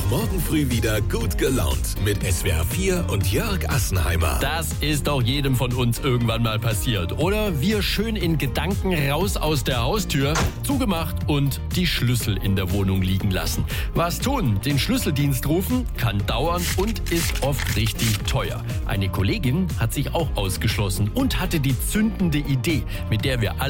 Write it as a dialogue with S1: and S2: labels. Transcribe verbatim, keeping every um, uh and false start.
S1: morgen früh wieder gut gelaunt mit S W R vier und Jörg Assenheimer.
S2: Das ist doch jedem von uns irgendwann mal passiert. Oder wir schön in Gedanken raus aus der Haustür, zugemacht und die Schlüssel in der Wohnung liegen lassen. Was tun? Den Schlüsseldienst rufen? Kann dauern und ist oft richtig teuer. Eine Kollegin hat sich auch ausgeschlossen und hatte die zündende Idee, mit der wir alle